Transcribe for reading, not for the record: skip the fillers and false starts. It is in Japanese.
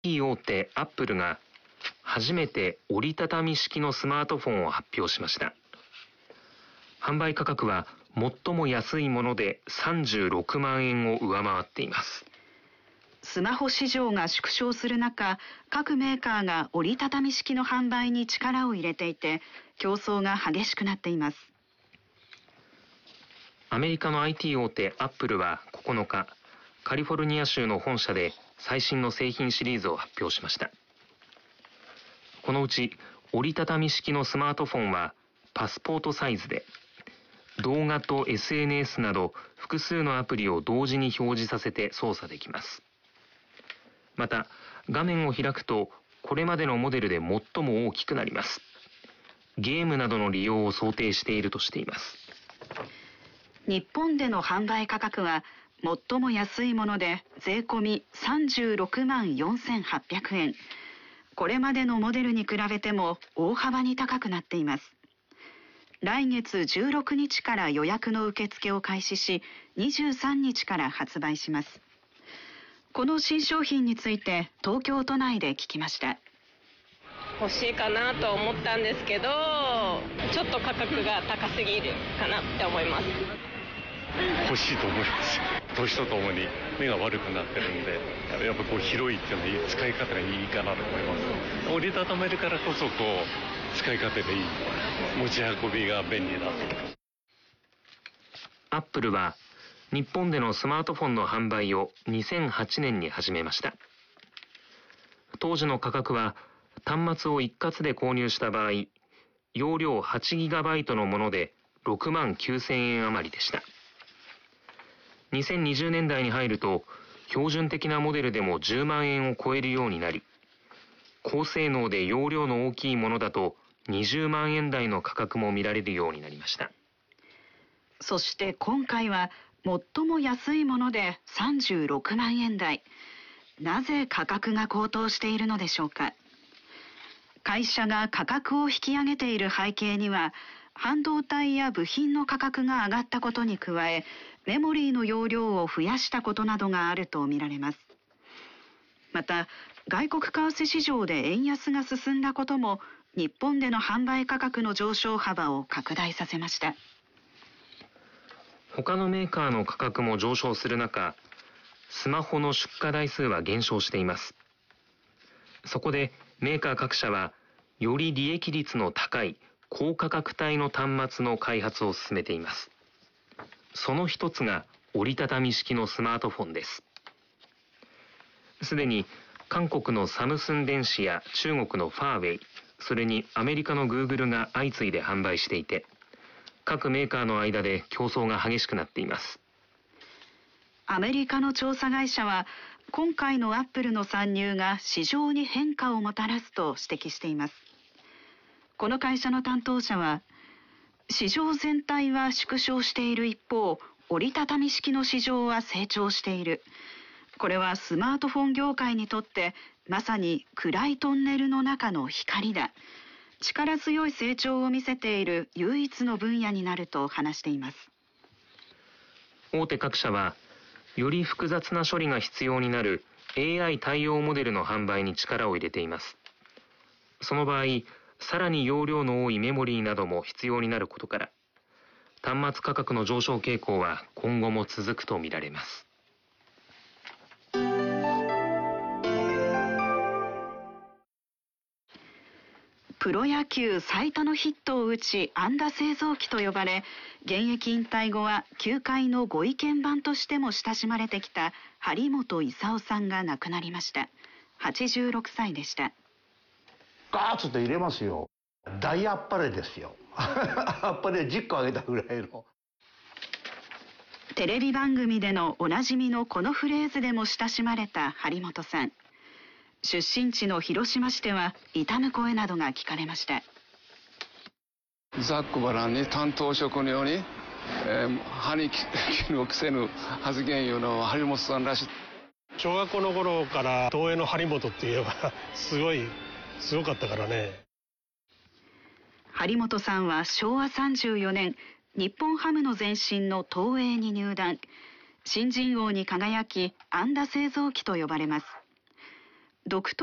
大手アップルが初めて折りたたみ式のスマートフォンを発表しました。販売価格は最も安いもので36万円を上回っています。 スマホ市場が縮小する中、各メーカーが折りたたみ式の販売に力を入れていて、競争が激しくなっています。 アメリカの IT 大手アップルは9日、カリフォルニア州の本社で最新の製品シリーズを発表しました。このうち折りたたみ式のスマートフォンはパスポートサイズで、動画と SNS など複数のアプリを同時に表示させて操作できます。また画面を開くとこれまでのモデルで最も大きくなります。ゲームなどの利用を想定しているとしています。 日本での販売価格は最も安いもので税込み36万4800円。これまでのモデルに比べても大幅に高くなっています。来月16日から予約の受付を開始し、23日から発売します。この新商品について東京都内で聞きました。 欲しいかなと思ったんですけど、ちょっと価格が高すぎるかなって思います。 欲しいと思いますよ。年とともに目が悪くなってるんで、やっぱ広いっていうのは使い方がいいかなと思います。折りたためるからこそ使い方でいい、持ち運びが便利だと。 アップルは日本でのスマートフォンの販売を2008年に始めました。当時の価格は端末を一括で購入した場合、容量 8GB のもので6万9000円余りでした。2020年代に入ると標準的なモデルでも10万円を超えるようになり、高性能で容量の大きいものだと20万円台の価格も見られるようになりました。 そして今回は最も安いもので36万円台。なぜ価格が高騰しているのでしょうか。会社が価格を引き上げている背景には、半導体や部品の価格が上がったことに加え、メモリーの容量を増やしたことなどがあるとみられます。また、外国為替市場で円安が進んだことも、日本での販売価格の上昇幅を拡大させました。 他のメーカーの価格も上昇する中、スマホの出荷台数は減少しています。そこでメーカー各社は、より利益率の高い高価格帯の端末の開発を進めています。その一つが折りたたみ式のスマートフォンです。すでに韓国のサムスン電子や中国のファーウェイ、それにアメリカのグーグルが相次いで販売していて、各メーカーの間で競争が激しくなっています。 アメリカの調査会社は、今回のアップルの参入が市場に変化をもたらすと指摘しています。この会社の担当者は、市場全体は縮小している一方、折りたたみ式の市場は成長している。これはスマートフォン業界にとってまさに暗いトンネルの中の光だ。力強い成長を見せている唯一の分野になると話しています。 大手各社は、より複雑な処理が必要になる AI 対応モデルの販売に力を入れています。その場合、さらに容量の多いメモリーなども必要になることから、端末価格の上昇傾向は今後も続くとみられます。 プロ野球最多のヒットを打ち安打製造機と呼ばれ、現役引退後は球界のご意見番としても親しまれてきた張本勲さんが亡くなりました。86歳でした。 ガーッと入れますよ。大あっぱれですよ。あっぱれ10個あげたぐらいの。 テレビ番組でのおなじみのこのフレーズでも親しまれた張本さん。出身地の広島市では悼む声などが聞かれました。 ざっくばらんに担当職のように、歯に衣着せぬ発言いうのは張本さんらしい。 小学校の頃から東映の張本って言えばすごかったからね。 張本さんは昭和34年、日本ハムの前身の東映に入団。新人王に輝き安打製造機と呼ばれます。 独特